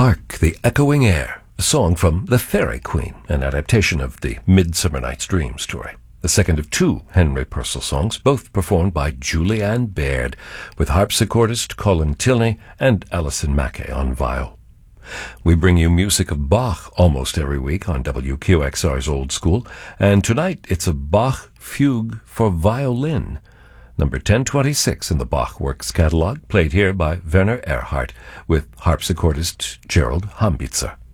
Hark the Echoing Air, a song from The Fairy Queen, an adaptation of the Midsummer Night's Dream story. The second of two Henry Purcell songs, both performed by Julianne Baird, with harpsichordist Colin Tilney and Alison Mackay on viol. We bring you music of Bach almost every week on WQXR's Old School, and tonight it's a Bach fugue for violin, number 1026 in the Bach Works catalog, played here by Werner Erhardt with harpsichordist Gerald Hambitzer.